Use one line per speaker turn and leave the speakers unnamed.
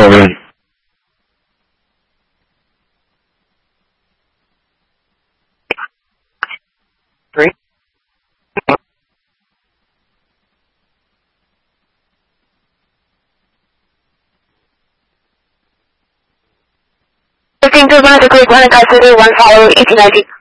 forward. Three.
Looking to run the group 1 and 1 follow 1890.